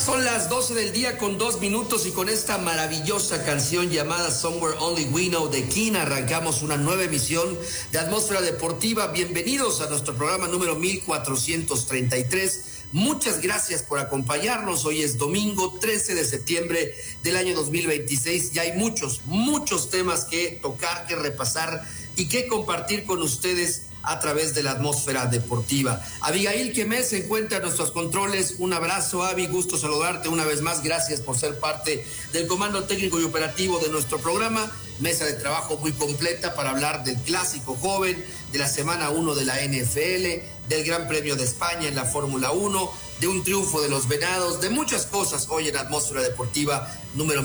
Son las 12 del día con 2 minutos y con esta maravillosa canción llamada Somewhere Only We Know de King arrancamos una nueva emisión de Atmósfera Deportiva. Bienvenidos a nuestro programa número 1433. Muchas gracias por acompañarnos. Hoy es domingo 13 de septiembre del año 2026. Ya hay muchos temas que tocar, que repasar y que compartir con ustedes a través de la Atmósfera Deportiva. Abigail Quemés se encuentra en nuestros controles. Un abrazo, Abi, gusto saludarte una vez más. Gracias por ser parte del comando técnico y operativo de nuestro programa. Mesa de trabajo muy completa para hablar del clásico joven, de la semana 1 de la NFL, del Gran Premio de España en la Fórmula 1, de un triunfo de los Venados, de muchas cosas hoy en Atmósfera Deportiva número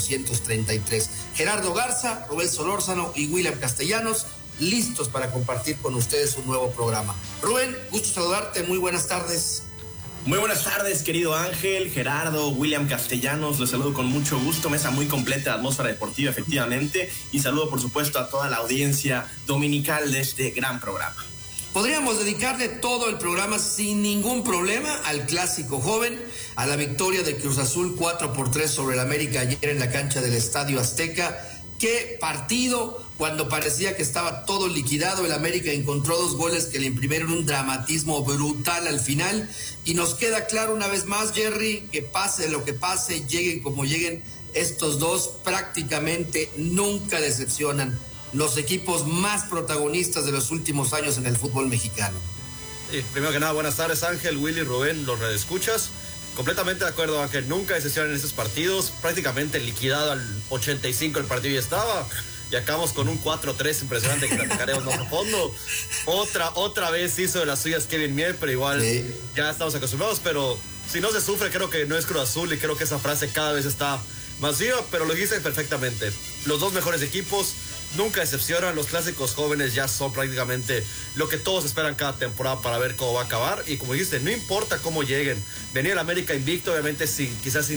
1433. Gerardo Garza, Rubén Solórzano y William Castellanos, listos para compartir con ustedes un nuevo programa. Rubén, gusto saludarte, muy buenas tardes. Muy buenas tardes, querido Ángel, Gerardo, William Castellanos, los saludo con mucho gusto, mesa muy completa de Atmósfera Deportiva, efectivamente, y saludo por supuesto a toda la audiencia dominical de este gran programa. Podríamos dedicarle todo el programa sin ningún problema al clásico joven, a la victoria de Cruz Azul 4-3 sobre el América ayer en la cancha del Estadio Azteca. Qué partido, cuando parecía que estaba todo liquidado, el América encontró 2 goles que le imprimieron un dramatismo brutal al final, y nos queda claro una vez más, Jerry, que pase lo que pase, lleguen como lleguen, estos dos prácticamente nunca decepcionan, los equipos más protagonistas de los últimos años en el fútbol mexicano. Primero que nada, buenas tardes, Ángel, Willy, Rubén, los redescuchas. Completamente de acuerdo, Ángel, nunca decepcionan en esos partidos, prácticamente liquidado al 85 el partido ya estaba, y acabamos con un 4-3 impresionante que platicaremos más a fondo. Otra vez hizo de las suyas Kevin Mier, pero igual sí, ya estamos acostumbrados, pero si no se sufre, creo que no es Cruz Azul, y creo que esa frase cada vez está más viva, pero lo dicen perfectamente. Los dos mejores equipos nunca decepcionan, los clásicos jóvenes ya son prácticamente lo que todos esperan cada temporada para ver cómo va a acabar, y como dijiste, no importa cómo lleguen, venir al América invicto, obviamente quizás sin